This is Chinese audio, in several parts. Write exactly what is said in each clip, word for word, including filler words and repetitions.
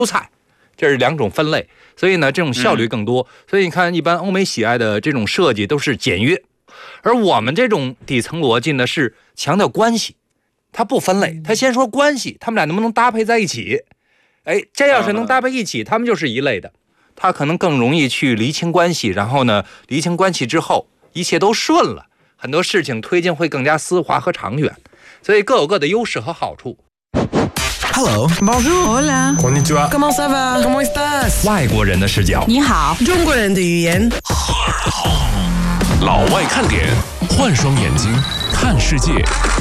菜，这是两种分类。所以呢，这种效率更多。嗯、所以你看，一般欧美喜爱的这种设计都是简约，而我们这种底层逻辑呢是强调关系，它不分类，它先说关系，他们俩能不能搭配在一起？哎，这要是能搭配一起，他们就是一类的。他可能更容易去厘清关系，然后呢，厘清关系之后，一切都顺了，很多事情推进会更加丝滑和长远。所以各有各的优势和好处。 Hello, Bonjour, Hola, Konnichiwa, Comment ça va? Comment estás? 外国人的视角， 你好，中国人的语言。 老外看点，换双眼睛看世界。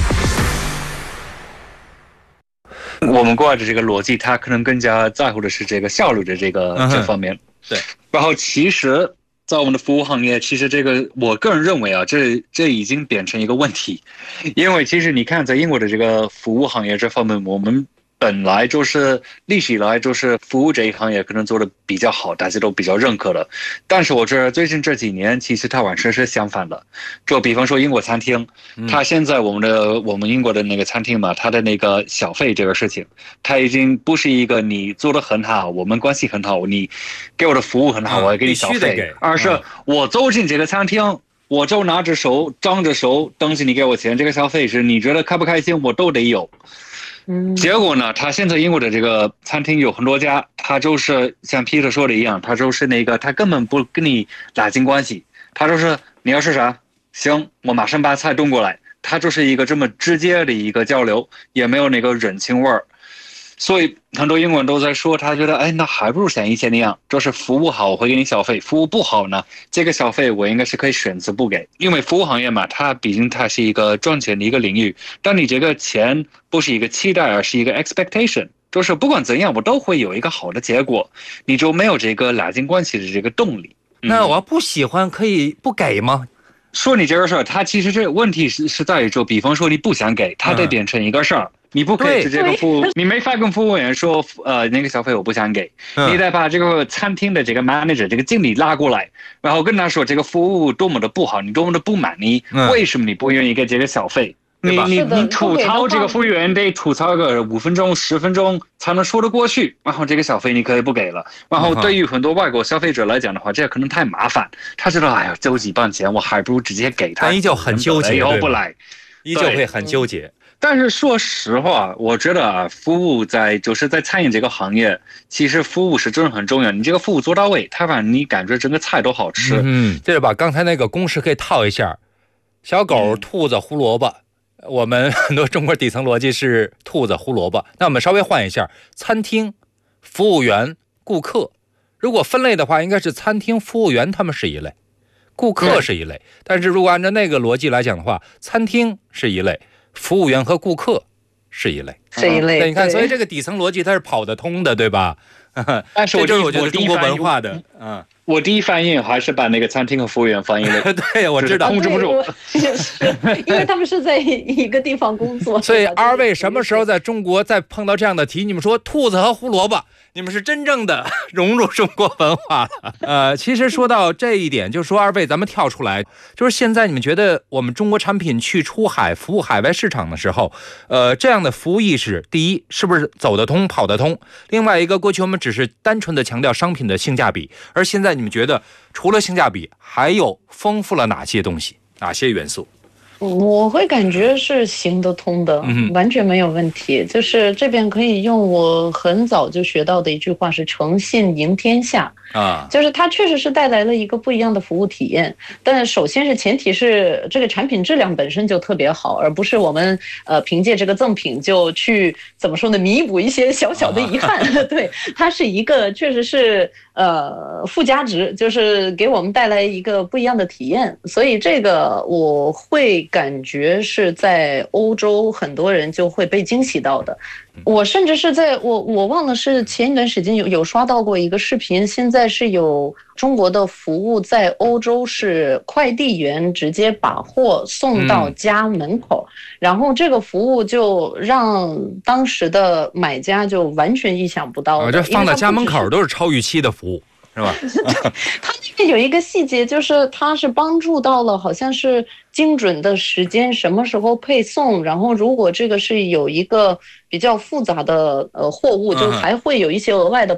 我们国外的这个逻辑，他可能更加在乎的是这个效率的这个、嗯、这方面。 对， 然后其实，在我们的服务行业，其实这个我个人认为啊，这这已经变成一个问题，因为其实你看，在英国的这个服务行业这方面，我们本来就是历史以来就是服务这一行业可能做的比较好，大家都比较认可的。但是我觉得最近这几年，其实它完全是相反的。就比方说英国餐厅，它现在我们的我们英国的那个餐厅嘛，它的那个小费这个事情，它已经不是一个你做的很好，我们关系很好，你给我的服务很好，我要给你小费，而是我走进这个餐厅，我就拿着手张着手等着你给我钱，这个消费是你觉得开不开心，我都得有。结果呢，他现在英国的这个餐厅有很多家，他就是像 Peter 说的一样，他就是那个他根本不跟你拉近关系，他就是你要吃啥，行，我马上把菜端过来，他就是一个这么直接的一个交流，也没有那个人情味儿。所以很多英国人都在说，他觉得哎，那还不如像以前那样，就是服务好我会给你小费，服务不好呢，这个小费我应该是可以选择不给，因为服务行业嘛，它毕竟它是一个赚钱的一个领域，但你这个钱不是一个期待，而是一个 expectation， 就是不管怎样我都会有一个好的结果，你就没有这个拉近关系的这个动力。 嗯、那我要不喜欢可以不给吗？ 说你这个事儿，它其实这个问题是是在于，就比方说你不想给，它得变成一个事儿。嗯，你不给这个服务，你没法跟服务员说，呃，那个小费我不想给，嗯、你得把这个餐厅的这个 manager 这个经理拉过来，然后跟他说这个服务多么的不好，你多么的不满，你为什么你不愿意给这个小费？嗯、你你你吐槽这个服务员得吐槽个五分钟、十分钟才能说得过去，然后这个小费你可以不给了。然后对于很多外国消费者来讲的话，这可能太麻烦，他知道哎呀，就几磅钱，我还不如直接给他。 他依旧很纠结， 以后不来， 依旧会很纠结。 但是说实话，我觉得啊，服务在就是在餐饮这个行业，其实服务是真的很重要。你这个服务做到位，它让你感觉整个菜都好吃。 嗯，这就把刚才那个公式可以套一下：小狗、兔子、胡萝卜。嗯、我们很多中国底层逻辑是兔子、胡萝卜。那我们稍微换一下：餐厅、服务员、顾客。如果分类的话，应该是餐厅、服务员他们是一类，顾客是一类。但是如果按照那个逻辑来讲的话，餐厅是一类。服务员和顾客是一类， 是一类。 对，你看，所以这个底层逻辑它是跑得通的，对吧？ 但是我这就是我觉得中国文化的， 嗯，我第一反应还是把那个餐厅和服务员放一类。 对，我知道， 控制不住， 也是，因为他们是在一个地方工作。 所以二位什么时候在中国再碰到这样的题，你们说兔子和胡萝卜，你们是真正的融入中国文化了。呃，其实说到这一点，就是说二位咱们跳出来，就是现在你们觉得我们中国产品去出海服务海外市场的时候，呃，这样的服务意识，第一是不是走得通跑得通？另外一个，过去我们只是单纯的强调商品的性价比，而现在你们觉得除了性价比，还有丰富了哪些东西，哪些元素？ 我会感觉是行得通的，嗯、完全没有问题。就是这边可以用我很早就学到的一句话是"诚信赢天下"啊，就是它确实是带来了一个不一样的服务体验。但首先是前提是这个产品质量本身就特别好，而不是我们呃凭借这个赠品就去怎么说呢，弥补一些小小的遗憾。啊、对，它是一个确实是呃附加值，就是给我们带来一个不一样的体验。所以这个我会感觉是在欧洲很多人就会被惊喜到的。我甚至是在我我忘了是前一段时间有有刷到过一个视频，现在是有中国的服务在欧洲是快递员直接把货送到家门口，嗯、然后这个服务就让当时的买家就完全意想不到的。 啊、这放到家门口都是超预期的服务。是吧？ 它那边有一个细节，就是它是帮助到了好像是精准的时间，什么时候配送，然后如果这个是有一个比较复杂的呃货物，就还会有一些额外的